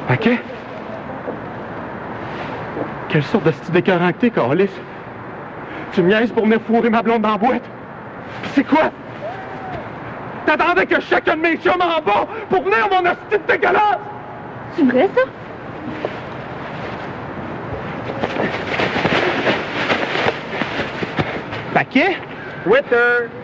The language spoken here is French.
Paquet? Quelle sorte de style d'écœurant que t'es, câlisse? Tu me niaises pour venir fourrer ma blonde dans la boîte? C'est quoi? T'attendais que chacun de mes chums en bas pour venir mon hostie de dégueulasse? C'est vrai, ça? Paquet? Waiter!